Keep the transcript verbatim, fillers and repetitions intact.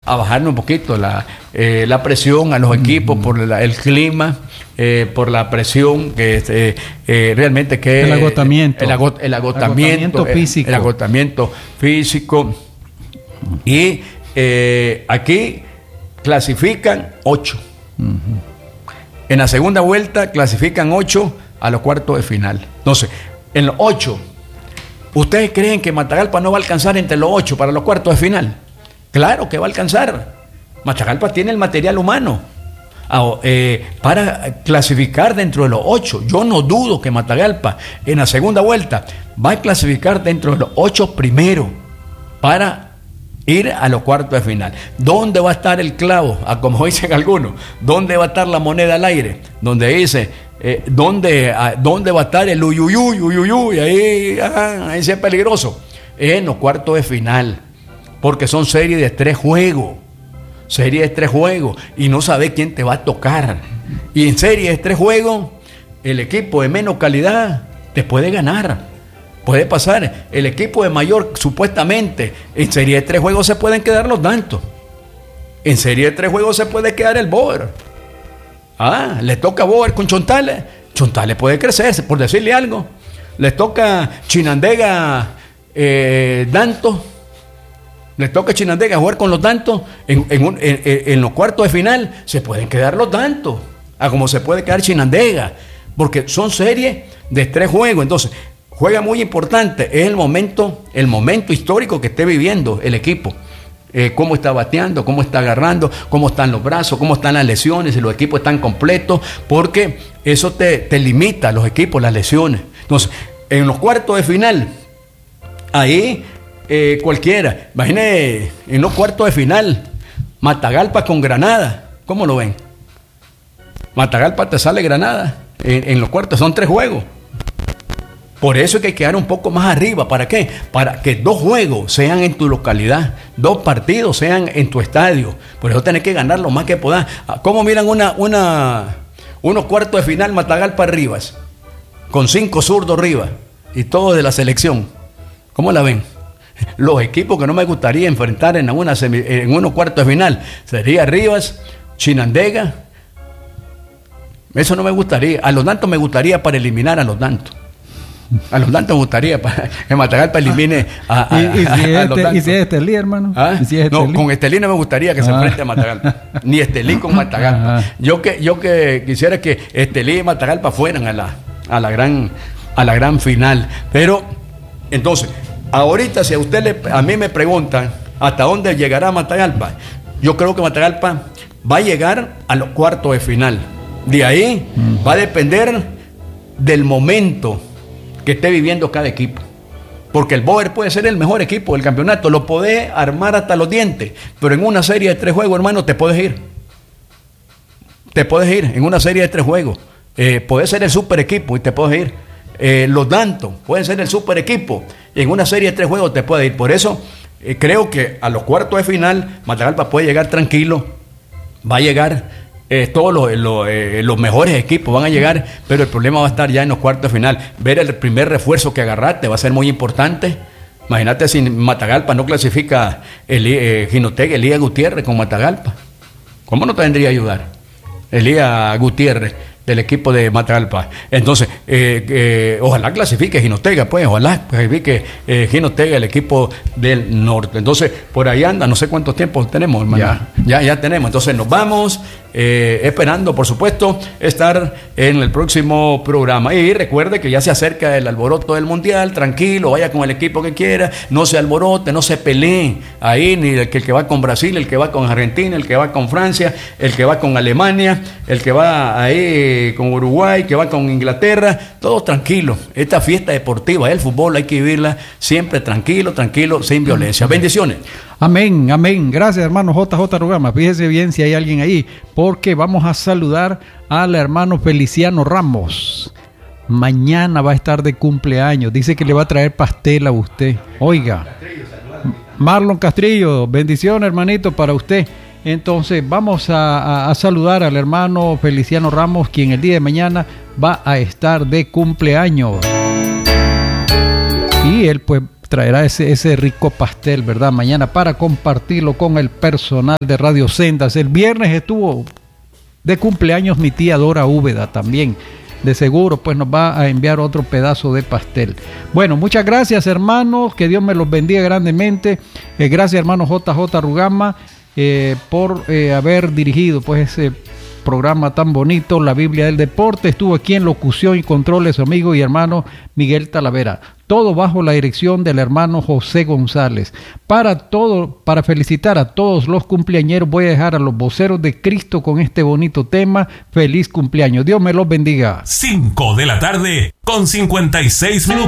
a bajarle un poquito la, eh, la presión a los equipos uh-huh. por la, el clima, eh, por la presión que eh, eh, realmente que el agotamiento, el, agot, el agotamiento, agotamiento físico, el, el agotamiento físico y eh, aquí clasifican ocho. Uh-huh. En la segunda vuelta clasifican ocho a los cuartos de final. Entonces, en los ocho, ¿ustedes creen que Matagalpa no va a alcanzar entre los ocho para los cuartos de final? Claro que va a alcanzar. Matagalpa tiene el material humano eh, para clasificar dentro de los ocho. Yo no dudo que Matagalpa en la segunda vuelta va a clasificar dentro de los ocho primero para ir a los cuartos de final. ¿Dónde va a estar el clavo? Ah, como dicen algunos, ¿dónde va a estar la moneda al aire? Donde dice, eh, ¿dónde, ah, ¿dónde va a estar el uyuyuy, uyuyuy? Ahí, ah, ahí sí es peligroso. En los cuartos de final, porque son series de tres juegos. Series de tres juegos y no sabes quién te va a tocar. Y en series de tres juegos, el equipo de menos calidad te puede ganar. Puede pasar, el equipo de mayor, supuestamente, en serie de tres juegos se pueden quedar los tantos. En serie de tres juegos se puede quedar el Boer. Ah, le toca Boer con Chontales. Chontales puede crecer, por decirle algo. Le toca Chinandega eh, Dantos. Le toca a Chinandega jugar con los tantos. En, en, un, en, en los cuartos de final se pueden quedar los tantos. A como se puede quedar Chinandega. Porque son series de tres juegos. Entonces, juega muy importante, es el momento, el momento histórico que esté viviendo el equipo. Eh, cómo está bateando, cómo está agarrando, cómo están los brazos, cómo están las lesiones, si los equipos están completos, porque eso te, te limita a los equipos, las lesiones. Entonces, en los cuartos de final, ahí eh, cualquiera, imagínate en los cuartos de final, Matagalpa con Granada, ¿cómo lo ven? Matagalpa te sale Granada, en, en los cuartos, son tres juegos. Por eso hay que quedar un poco más arriba. ¿Para qué? Para que dos juegos sean en tu localidad, dos partidos sean en tu estadio. Por eso tenés que ganar lo más que puedas. ¿Cómo miran una, una, unos cuartos de final Matagalpa Rivas? Con cinco zurdos Rivas y todos de la selección. ¿Cómo la ven? Los equipos que no me gustaría enfrentar en, una semi, en unos cuartos de final sería Rivas, Chinandega. Eso no me gustaría. A los tantos me gustaría para eliminar a los tantos. A los tantos me gustaría para que Matagalpa elimine a, a, ¿Y, y, si a, a este, los tantos. ¿Y si es Estelí, hermano? ¿Ah? ¿Y si es no, Estelí? con Estelí no me gustaría que ah. se enfrente a Matagalpa. Ni Estelí con Matagalpa. Ajá. Yo que yo que quisiera que Estelí y Matagalpa fueran a la, a la gran a la gran final. Pero, entonces, ahorita si a usted le, a mí me preguntan hasta dónde llegará Matagalpa, yo creo que Matagalpa va a llegar a los cuartos de final. De ahí mm. va a depender del momento que esté viviendo cada equipo, porque el Boer puede ser el mejor equipo del campeonato, lo podés armar hasta los dientes, pero en una serie de tres juegos, hermano, te puedes ir te puedes ir en una serie de tres juegos, eh, puedes ser el super equipo y te puedes ir, eh, los Dantos pueden ser el super equipo y en una serie de tres juegos te puedes ir. Por eso eh, creo que a los cuartos de final Matagalpa puede llegar tranquilo, va a llegar Eh, todos los, los, eh, los mejores equipos van a llegar, pero el problema va a estar ya en los cuartos de final. Ver el primer refuerzo que agarraste va a ser muy importante. Imagínate si Matagalpa no clasifica el, eh, Jinotega, Elías Gutiérrez con Matagalpa. ¿Cómo no te vendría a ayudar? Elías Gutiérrez del equipo de Matagalpa. Entonces, eh, eh, ojalá clasifique Jinotega, pues, ojalá clasifique eh, Jinotega, el equipo del norte. Entonces, por ahí anda, no sé cuánto tiempo tenemos, hermano. Ya, ya, ya tenemos. Entonces, nos vamos eh, esperando, por supuesto, estar en el próximo programa. Y recuerde que ya se acerca el alboroto del Mundial, tranquilo, vaya con el equipo que quiera, no se alborote, no se peleen ahí, ni el que, el que va con Brasil, el que va con Argentina, el que va con Francia, el que va con Alemania, el que va ahí con Uruguay, que va con Inglaterra, todo tranquilo. Esta fiesta deportiva, el fútbol, hay que vivirla siempre tranquilo, tranquilo, sin violencia. Bendiciones. Amén, amén. Gracias, hermano J J Rugama. Fíjese bien si hay alguien ahí, porque vamos a saludar al hermano Feliciano Ramos. Mañana va a estar de cumpleaños. Dice que le va a traer pastel a usted. Oiga, Marlon Castrillo, bendiciones, hermanito, para usted. Entonces vamos a, a, a saludar al hermano Feliciano Ramos, quien el día de mañana va a estar de cumpleaños. Y él pues traerá ese, ese rico pastel, ¿verdad? Mañana para compartirlo con el personal de Radio Sendas. El viernes estuvo de cumpleaños mi tía Dora Úbeda también. De seguro pues nos va a enviar otro pedazo de pastel. Bueno, muchas gracias hermanos, que Dios me los bendiga grandemente. Eh, gracias hermano J J Rugama eh, por eh, haber dirigido pues ese programa tan bonito, La Biblia del Deporte. Estuvo aquí en locución y controles su amigo y hermano Miguel Talavera. Todo bajo la dirección del hermano José González. Para todo, para felicitar a todos los cumpleañeros, voy a dejar a los voceros de Cristo con este bonito tema. Feliz cumpleaños. Dios me los bendiga. cinco de la tarde con cincuenta y seis minutos.